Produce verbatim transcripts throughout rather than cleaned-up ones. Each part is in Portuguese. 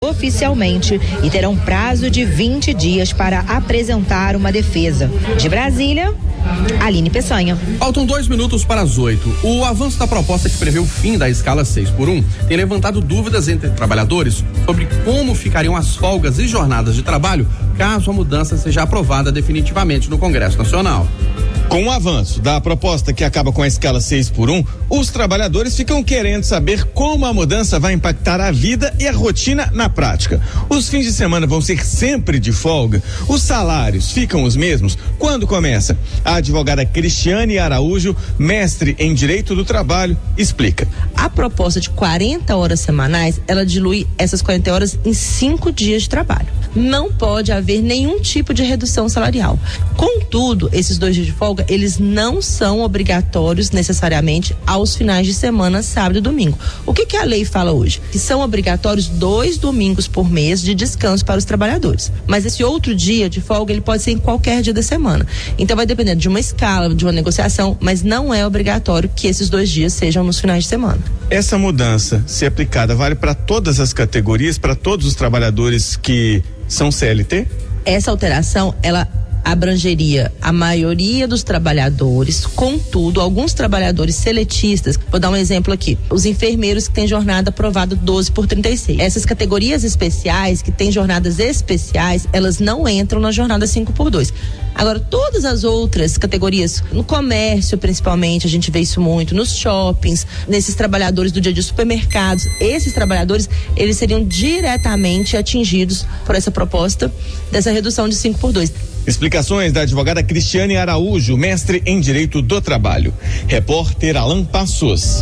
oficialmente e terão prazo de vinte dias para apresentar uma defesa. De Brasília, Aline Peçanha. Faltam dois minutos para as oito. O avanço da proposta que prevê o fim da escala seis por um tem levantado dúvidas entre trabalhadores sobre como ficariam as folgas e jornadas de trabalho caso a mudança seja aprovada definitivamente no Congresso Nacional. Com o avanço da proposta que acaba com a escala seis por um, os trabalhadores ficam querendo saber como a mudança vai impactar a vida e a rotina na prática. Os fins de semana vão ser sempre de folga? Os salários ficam os mesmos? Quando começa? A advogada Cristiane Araújo, mestre em Direito do Trabalho, explica. A proposta de quarenta horas semanais, ela dilui essas quarenta horas em cinco dias de trabalho. Não pode haver nenhum tipo de redução salarial. Contudo, esses dois dias de folga, eles não são obrigatórios necessariamente aos finais de semana, sábado e domingo. O que que a lei fala hoje? Que são obrigatórios dois domingos por mês de descanso para os trabalhadores. Mas esse outro dia de folga, ele pode ser em qualquer dia da semana. Então vai depender de uma escala, de uma negociação, mas não é obrigatório que esses dois dias sejam nos finais de semana. Essa mudança, se aplicada, vale para todas as categorias, para todos os trabalhadores que são C L T? Essa alteração, ela abrangeria a maioria dos trabalhadores, contudo, alguns trabalhadores seletistas, vou dar um exemplo aqui, os enfermeiros que têm jornada aprovada doze por trinta e seis. Essas categorias especiais, que têm jornadas especiais, elas não entram na jornada cinco por dois. Agora, todas as outras categorias, no comércio principalmente, a gente vê isso muito, nos shoppings, nesses trabalhadores do dia de supermercados, esses trabalhadores, eles seriam diretamente atingidos por essa proposta dessa redução de cinco por dois. Explicações da advogada Cristiane Araújo, mestre em Direito do Trabalho. Repórter Alan Passos.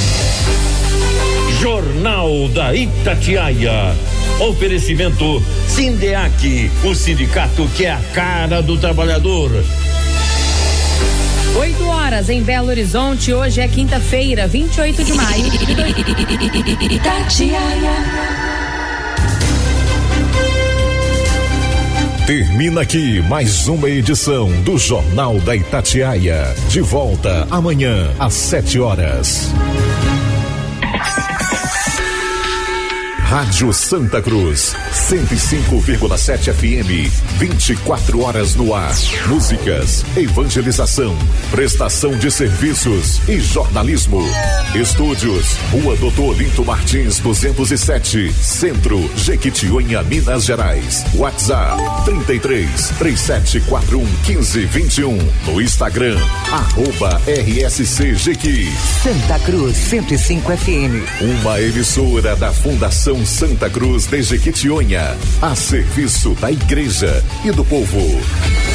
Jornal da Itatiaia. Oferecimento Sindeac, o sindicato que é a cara do trabalhador. oito horas em Belo Horizonte, hoje é quinta-feira, vinte e oito de maio. Itatiaia. Termina aqui mais uma edição do Jornal da Itatiaia. De volta amanhã às sete horas. Rádio Santa Cruz, cento e cinco vírgula sete F M, vinte e quatro horas no ar. Músicas, evangelização, prestação de serviços e jornalismo. Estúdios, Rua Doutor Olinto Martins, duzentos e sete, Centro, Jequitinhonha, Minas Gerais. WhatsApp, trinta e três, três sete quatro um, quinze, vinte e um. No Instagram, arroba R S C Jequi. Santa Cruz, cento e cinco F M. Uma emissora da Fundação Santa Cruz de Jequitinhonha, a serviço da igreja e do povo.